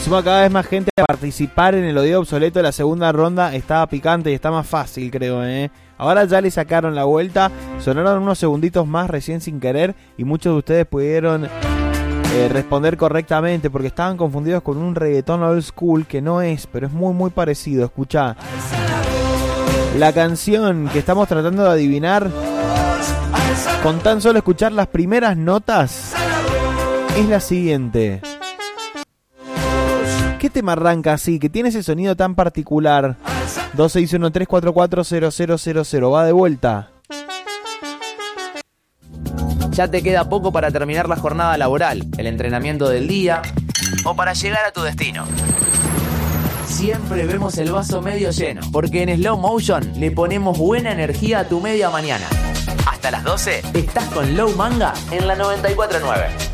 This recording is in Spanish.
suma cada vez más gente a participar en el odio obsoleto. La segunda ronda estaba picante y está más fácil, creo, Ahora ya le sacaron la vuelta. Sonaron unos segunditos más recién sin querer y muchos de ustedes pudieron responder correctamente porque estaban confundidos con un reggaetón old school que no es, pero es muy muy parecido. Escuchá. La canción que estamos tratando de adivinar, con tan solo escuchar las primeras notas, es la siguiente. ¿Qué tema arranca así? Que tiene ese sonido tan particular. 2613440000. Va de vuelta. Ya te queda poco para terminar la jornada laboral, el entrenamiento del día o para llegar a tu destino. Siempre vemos el vaso medio lleno, porque en Slow Motion le ponemos buena energía a tu media mañana. Hasta las 12 estás con Low Manga en la 94.9.